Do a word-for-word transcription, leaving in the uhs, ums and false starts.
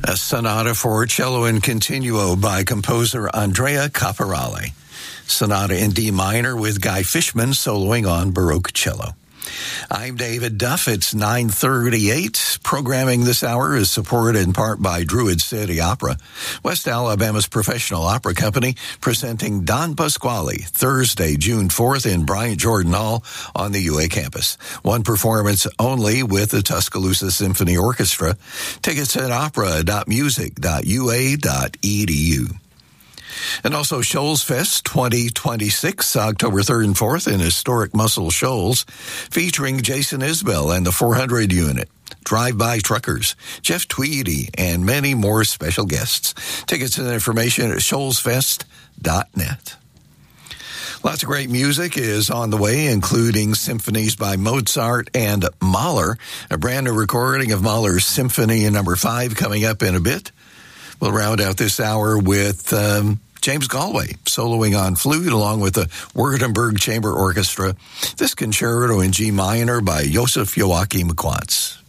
A sonata for cello and continuo by composer Andrea Caporale. Sonata in D minor with Guy Fishman soloing on Baroque cello. I'm David Duff. It's nine thirty-eight. Programming this hour is supported in part by Druid City Opera, West Alabama's professional opera company, presenting Don Pasquale Thursday, June fourth in Bryant Jordan Hall on the U A campus. One performance only with the Tuscaloosa Symphony Orchestra. Tickets at opera dot music dot u a dot e d u. And also Shoals Fest twenty twenty-six, October third and fourth in historic Muscle Shoals, featuring Jason Isbell and the four hundred unit, Drive-By Truckers, Jeff Tweedy, and many more special guests. Tickets and information at shoals fest dot net. Lots of great music is on the way, including symphonies by Mozart and Mahler, a brand new recording of Mahler's Symphony number five coming up in a bit. We'll round out this hour with um, James Galway soloing on flute along with the Württemberg Chamber Orchestra. This concerto in G minor by Joseph Joachim Quantz.